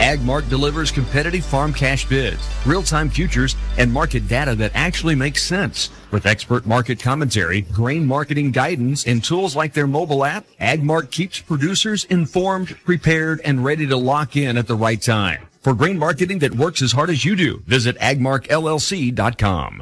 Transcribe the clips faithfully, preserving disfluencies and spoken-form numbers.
AgMark delivers competitive farm cash bids, real-time futures, and market data that actually makes sense. With expert market commentary, grain marketing guidance, and tools like their mobile app, AgMark keeps producers informed, prepared, and ready to lock in at the right time. For grain marketing that works as hard as you do, visit agmark L L C dot com.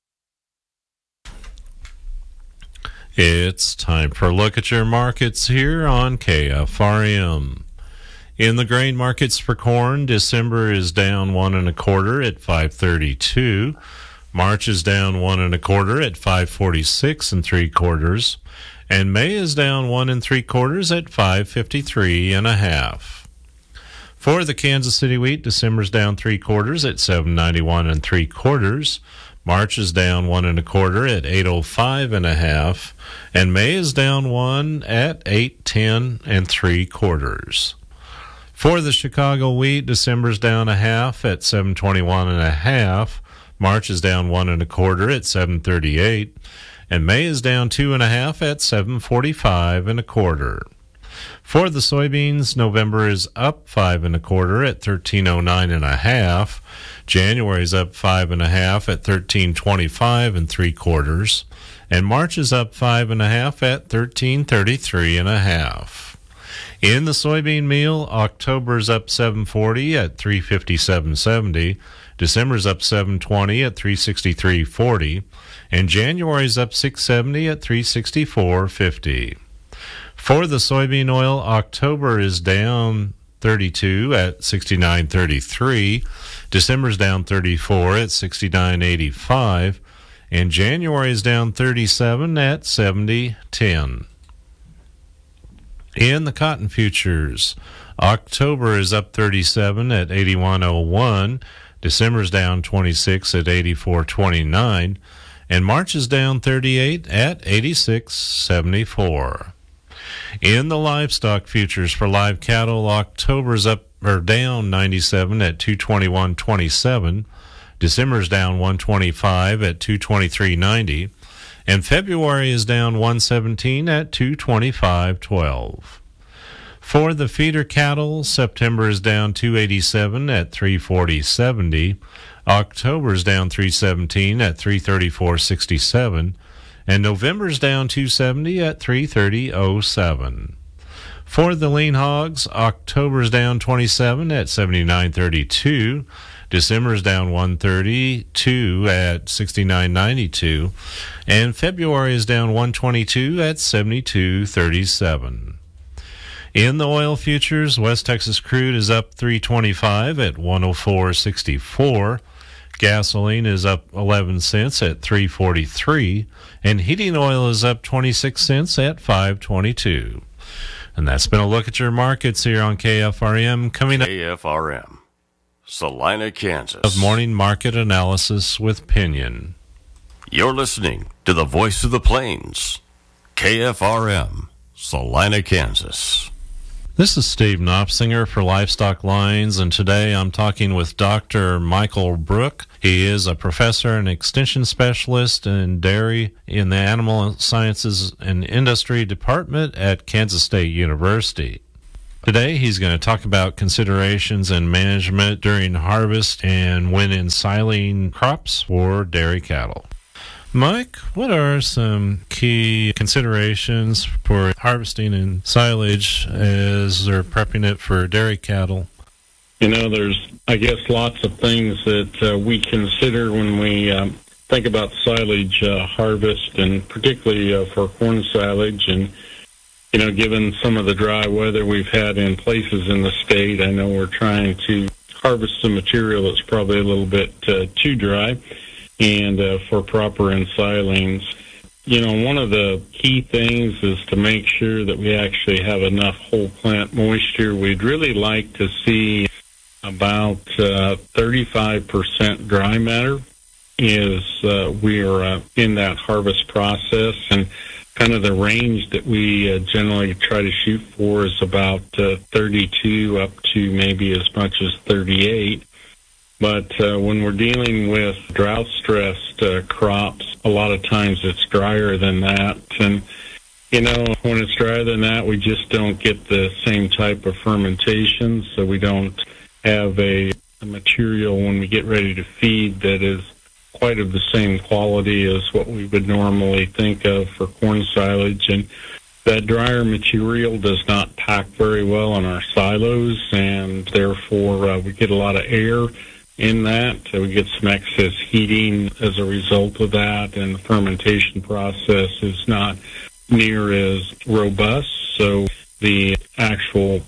It's time for a look at your markets here on K F R M. In the grain markets for corn, December is down one and a quarter at five thirty-two. March is down one and a quarter at five forty-six and three quarters, and May is down one and three quarters at five fifty-three and a half. For the Kansas City wheat, December's down three quarters at seven ninety-one and three quarters. March is down one and a quarter at eight oh five and a half, and May is down one at eight ten and three quarters. For the Chicago wheat, December's down a half at seven twenty-one and a half. March is down one and a quarter at seven thirty-eight, and May is down two and a half at seven forty-five and a quarter. For the soybeans, November is up five and a quarter at thirteen oh nine and a half. January is up five and a half at thirteen twenty-five and three quarters, and March is up five and a half at thirteen thirty-three and a half. In the soybean meal, October's up seven forty at three fifty-seven seventy. December's up seven twenty at three sixty-three forty, and January's up six seventy at three sixty-four fifty. For the soybean oil, October is down thirty-two at sixty-nine thirty-three. December's down thirty-four at sixty-nine eighty-five, and January is down thirty-seven at seventy ten. In the cotton futures, October is up thirty-seven at eighty-one oh one, December's down twenty-six at eighty-four twenty-nine, and March is down thirty-eight at eighty-six seventy-four. In the livestock futures for live cattle, October's up or down ninety-seven at two twenty-one twenty-seven, December's down one twenty-five at two twenty-three ninety, and February is down one seventeen at two twenty-five twelve. For the feeder cattle, September is down two eighty-seven at three forty seventy, October is down three seventeen at three thirty-four sixty-seven, and November's down two seventy at three thirty oh seven. For the lean hogs, October's down twenty-seven at seventy-nine thirty-two, December's down one thirty-two at sixty-nine ninety-two, and February is down one twenty-two at seventy-two thirty-seven. In the oil futures, West Texas crude is up three twenty-five at one oh four sixty-four. Gasoline is up eleven cents at three forty-three, and heating oil is up twenty-six cents at five twenty-two. And that's been a look at your markets here on K F R M. Coming up, K F R M, Salina, Kansas. Of morning market analysis with Pinion. You're listening to the Voice of the Plains, K F R M, Salina, Kansas. This is Steve Knopsinger for Livestock Lines, and today I'm talking with Doctor Michael Brook. He is a professor and extension specialist in dairy in the Animal Sciences and Industry Department at Kansas State University. Today he's going to talk about considerations and management during harvest and when ensiling crops for dairy cattle. Mike, what are some key considerations for harvesting and silage as they're prepping it for dairy cattle? You know, there's, I guess, lots of things that uh, we consider when we um, think about silage uh, harvest, and particularly uh, for corn silage. And, you know, given some of the dry weather we've had in places in the state, I know we're trying to harvest some material that's probably a little bit uh, too dry. And uh, for proper ensilings, you know, one of the key things is to make sure that we actually have enough whole plant moisture. We'd really like to see about uh, thirty-five percent dry matter is uh, we're uh, in that harvest process, and kind of the range that we uh, generally try to shoot for is about uh, thirty-two up to maybe as much as thirty-eight. But uh, when we're dealing with drought-stressed uh, crops, a lot of times it's drier than that. And, you know, when it's drier than that, we just don't get the same type of fermentation, so we don't have a, a material when we get ready to feed that is quite of the same quality as what we would normally think of for corn silage. And that drier material does not pack very well in our silos, and therefore uh, we get a lot of air in that. So we get some excess heating as a result of that, and the fermentation process is not near as robust. So the actual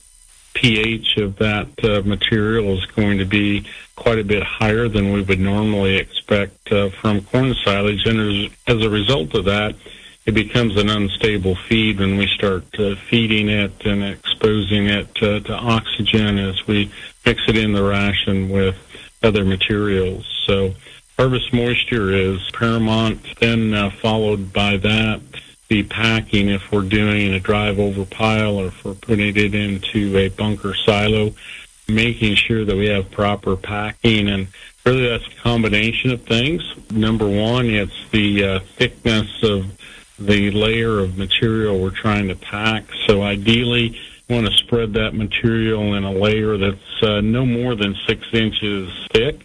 pH of that uh, material is going to be quite a bit higher than we would normally expect uh, from corn silage. And as, as a result of that, it becomes an unstable feed when we start uh, feeding it and exposing it uh, to oxygen as we mix it in the ration with other materials. So harvest moisture is paramount. Then uh, followed by that, the packing, if we're doing a drive over pile or if we're putting it into a bunker silo, making sure that we have proper packing. And really that's a combination of things. Number one, it's the uh, thickness of the layer of material we're trying to pack. So ideally, you want to spread that material in a layer that's uh, no more than six inches thick.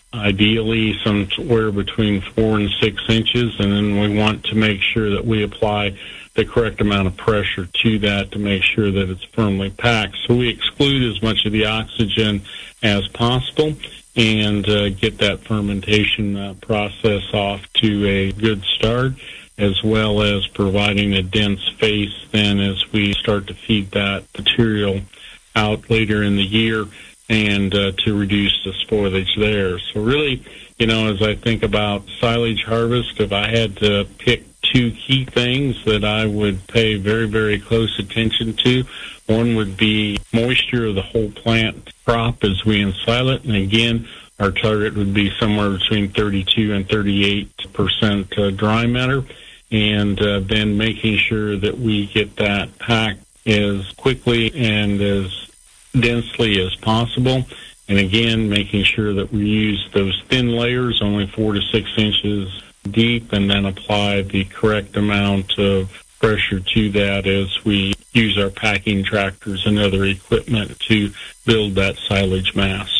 Ideally somewhere between four and six inches, and then we want to make sure that we apply the correct amount of pressure to that to make sure that it's firmly packed. So we exclude as much of the oxygen as possible and uh, get that fermentation uh, process off to a good start, as well as providing a dense face then as we start to feed that material out later in the year, and uh, to reduce the spoilage there. So really, you know, as I think about silage harvest, if I had to pick two key things that I would pay very, very close attention to, one would be moisture of the whole plant crop as we ensile it. And again, our target would be somewhere between thirty-two and thirty-eight percent uh, dry matter. And uh, then making sure that we get that packed as quickly and as densely as possible, and again making sure that we use those thin layers, only four to six inches deep, and then apply the correct amount of pressure to that as we use our packing tractors and other equipment to build that silage mass.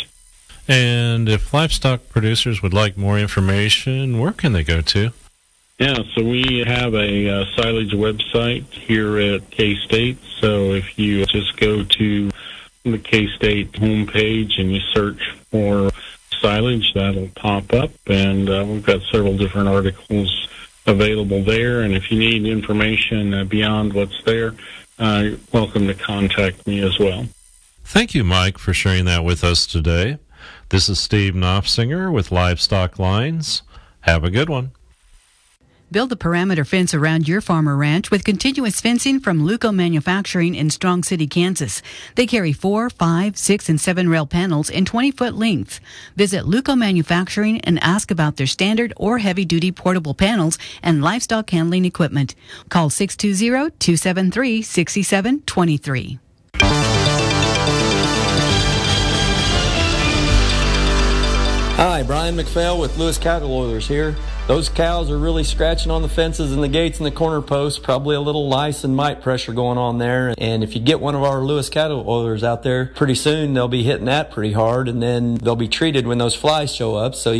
And if livestock producers would like more information, where can they go to? Yeah, so we have a uh, silage website here at K-State. So if you just go to the K-State homepage and you search for silage, that'll pop up, and uh, we've got several different articles available there. And if you need information uh, beyond what's there, uh, you're welcome to contact me as well. Thank you, Mike, for sharing that with us today. This is Steve Knopfsinger with Livestock Lines. Have a good one. Build a parameter fence around your farm or ranch with continuous fencing from Luco Manufacturing in Strong City, Kansas. They carry four, five, six, and seven rail panels in twenty-foot length. Visit Luco Manufacturing and ask about their standard or heavy-duty portable panels and livestock handling equipment. Call six two zero, two seven three, six seven two three. Hi, Brian McPhail with Lewis Cattle Oilers here. Those cows are really scratching on the fences and the gates and the corner posts, probably a little lice and mite pressure going on there. And if you get one of our Lewis Cattle Oilers out there, pretty soon they'll be hitting that pretty hard, and then they'll be treated when those flies show up. So